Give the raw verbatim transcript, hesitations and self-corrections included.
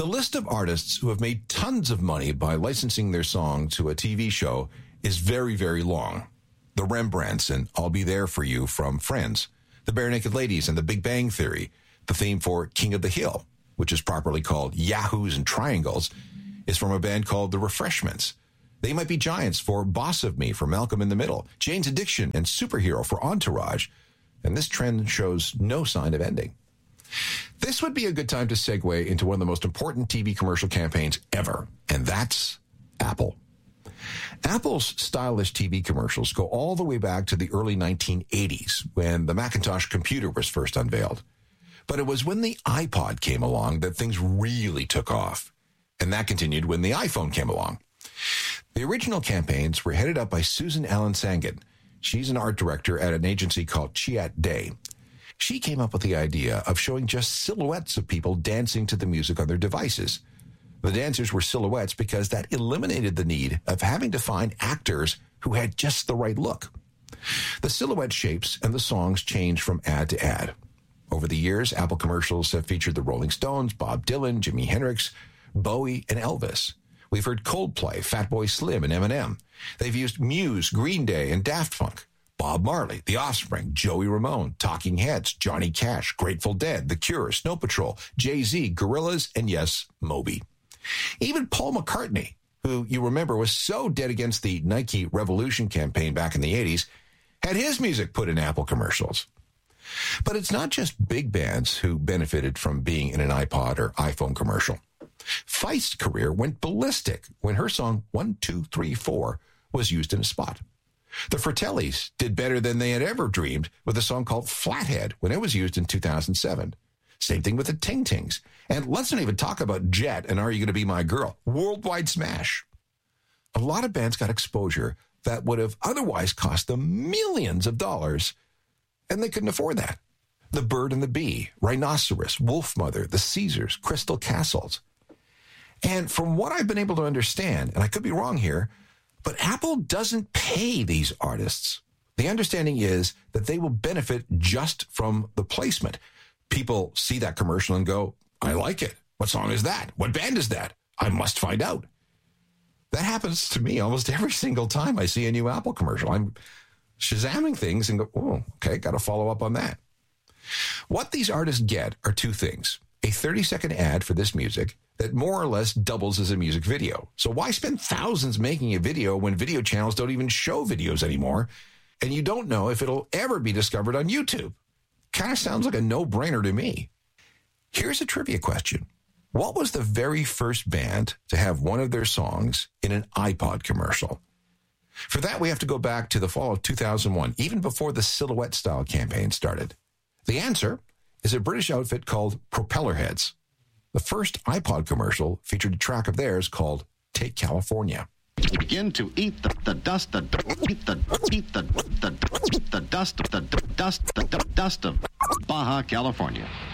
The list of artists who have made tons of money by licensing their song to a T V show is very, very long. The Rembrandts and I'll Be There For You from Friends, the Barenaked Ladies and The Big Bang Theory, the theme for King of the Hill, which is properly called Yahoos and Triangles, is from a band called The Refreshments. They Might Be Giants for Boss of Me for Malcolm in the Middle, Jane's Addiction and Superhero for Entourage, and this trend shows no sign of ending. This would be a good time to segue into one of the most important T V commercial campaigns ever, and that's Apple. Apple's stylish T V commercials go all the way back to the early nineteen eighties when the Macintosh computer was first unveiled. But it was when the iPod came along that things really took off. And that continued when the iPhone came along. The original campaigns were headed up by Susan Allen Sangan. She's an art director at an agency called Chiat Day. She came up with the idea of showing just silhouettes of people dancing to the music on their devices. The dancers were silhouettes because that eliminated the need of having to find actors who had just the right look. The silhouette shapes and the songs changed from ad to ad. Over the years, Apple commercials have featured the Rolling Stones, Bob Dylan, Jimi Hendrix, Bowie, and Elvis. We've heard Coldplay, Fatboy Slim, and Eminem. They've used Muse, Green Day, and Daft Punk. Bob Marley, The Offspring, Joey Ramone, Talking Heads, Johnny Cash, Grateful Dead, The Cure, Snow Patrol, Jay-Z, Gorillaz, and yes, Moby. Even Paul McCartney, who you remember was so dead against the Nike Revolution campaign back in the eighties, had his music put in Apple commercials. But it's not just big bands who benefited from being in an iPod or iPhone commercial. Feist's career went ballistic when her song one two three four was used in a spot. The Fratellis did better than they had ever dreamed with a song called Flathead when it was used in two thousand seven. Same thing with the Ting Tings. And let's not even talk about Jet and Are You Gonna Be My Girl? Worldwide smash. A lot of bands got exposure that would have otherwise cost them millions of dollars, and they couldn't afford that. The Bird and the Bee, Rhinoceros, Wolfmother, the Caesars, Crystal Castles. And from what I've been able to understand, and I could be wrong here, but Apple doesn't pay these artists. The understanding is that they will benefit just from the placement. People see that commercial and go, I like it. What song is that? What band is that? I must find out. That happens to me almost every single time I see a new Apple commercial. I'm Shazamming things and go, oh, okay, got to follow up on that. What these artists get are two things. A thirty-second ad for this music that more or less doubles as a music video. So why spend thousands making a video when video channels don't even show videos anymore, and you don't know if it'll ever be discovered on YouTube? Kind of sounds like a no-brainer to me. Here's a trivia question. What was the very first band to have one of their songs in an iPod commercial? For that, we have to go back to the fall of two thousand one, even before the Silhouette-style campaign started. The answer is a British outfit called Propellerheads. The first iPod commercial featured a track of theirs called Take California. Begin to eat the, the dust, the eat the eat the the the dust, the dust, the dust of Baja California.